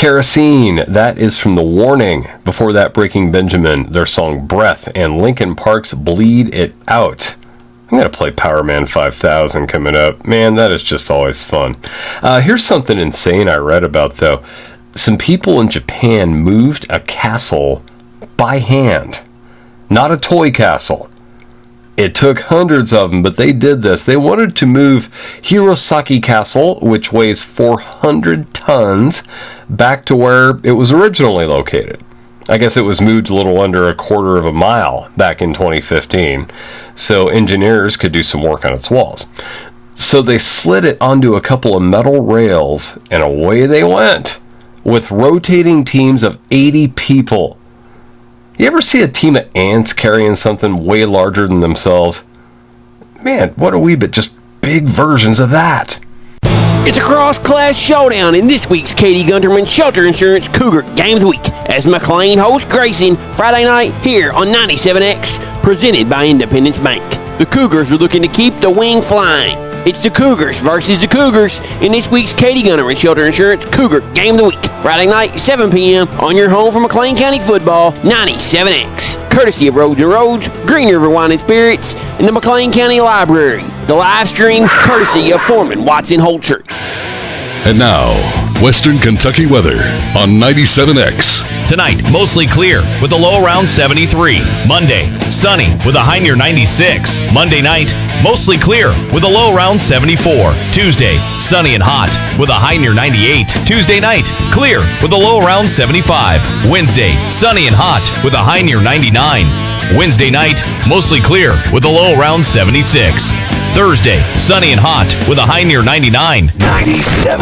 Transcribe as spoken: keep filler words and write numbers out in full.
Kerosene, that is from The Warning. Before that, Breaking Benjamin, their song Breath, and Linkin Park's Bleed It Out. I'm going to play Power Man five thousand coming up. Man, that is just always fun. Uh, here's something insane I read about, though. Some people in Japan moved a castle by hand. Not a toy castle. It took hundreds of them, but they did this. They wanted to move Hirosaki Castle, which weighs four hundred tons, back to where it was originally located. I guess it was moved a little under a quarter of a mile back in twenty fifteen, so engineers could do some work on its walls. So they slid it onto a couple of metal rails, and away they went, with rotating teams of eighty people. You ever see a team of ants carrying something way larger than themselves? Man, what are we but just big versions of that? It's a cross-class showdown in this week's Katie Gunterman Shelter Insurance Cougar Game of the Week as McLean hosts Grayson Friday night here on ninety-seven X, presented by Independence Bank. The Cougars are looking to keep the wing flying. It's the Cougars versus the Cougars in this week's Katie Gunterman Shelter Insurance Cougar Game of the Week. Friday night, seven p.m. on your home for McLean County Football, ninety-seven X. Courtesy of Roads and Roads, Green River Wine and Spirits, and the McLean County Library. The live stream, courtesy of Foreman Watson Holchurch. And now, Western Kentucky weather on ninety-seven X. Tonight, mostly clear with a low around seventy-three. Monday, sunny with a high near ninety-six. Monday night, mostly clear with a low around seventy-four. Tuesday, sunny and hot with a high near ninety-eight. Tuesday night, clear with a low around seventy-five. Wednesday, sunny and hot with a high near ninety-nine. Wednesday night, mostly clear with a low around seventy-six. Thursday, sunny and hot with a high near ninety-nine. ninety-seven